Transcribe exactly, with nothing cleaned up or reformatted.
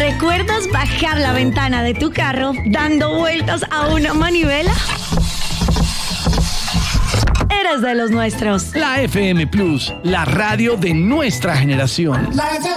¿Recuerdas bajar la ventana de tu carro dando vueltas a una manivela? Eres de los nuestros. La F M Plus, la radio de nuestra generación. La F